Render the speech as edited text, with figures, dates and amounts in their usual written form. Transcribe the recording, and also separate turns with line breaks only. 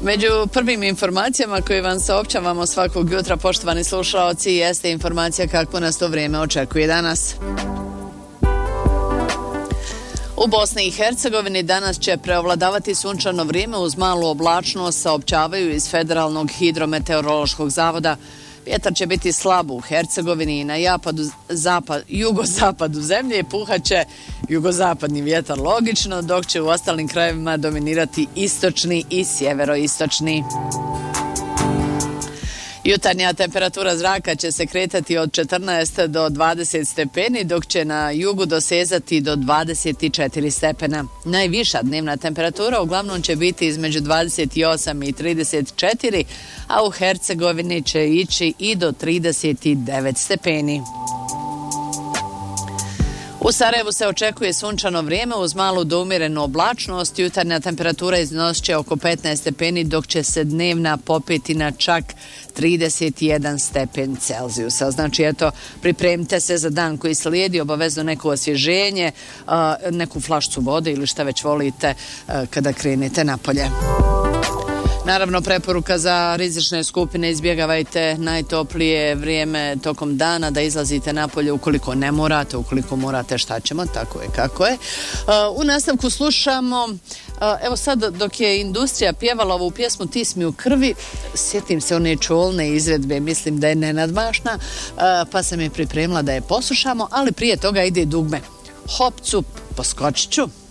Među prvim informacijama koje vam saopćavamo svakog jutra, poštovani slušaoci, jeste informacija kako nas to vrijeme očekuje danas. U Bosni i Hercegovini danas će preovladavati sunčano vrijeme uz malu oblačnost, saopćavaju iz Federalnog hidrometeorološkog zavoda. Vjetar će biti slab u Hercegovini i na jugozapadu zemlje, puhaće jugozapadni vjetar logično, dok će u ostalim krajevima dominirati istočni i sjeveroistočni. Jutarnja temperatura zraka će se kretati od 14 do 20 stepeni, dok će na jugu dosezati do 24 stepena. Najviša dnevna temperatura uglavnom će biti između 28 i 34, a u Hercegovini će ići i do 39 stepeni. U Sarajevu se očekuje sunčano vrijeme uz malu do umjerenu oblačnost. Jutarnja temperatura iznosit će oko 15 stepeni, dok će se dnevna popeti na čak 31 stepen Celzijusa. Znači, eto, pripremite se za dan koji slijedi, obavezno neko osvježenje, neku flašcu vode ili šta već volite kada krenete napolje. Naravno, preporuka za rizične skupine: izbjegavajte najtoplije vrijeme tokom dana, da izlazite napolje ukoliko ne morate, ukoliko morate šta ćemo, tako je kako je. U nastavku slušamo, evo sad dok je industrija pjevala ovu pjesmu Ti mi u krvi, sjetim se one čolne izvedbe, mislim da je nenadmašna, pa sam je pripremila da je poslušamo, ali prije toga ide dugme. Hop, cup, poskočit ću.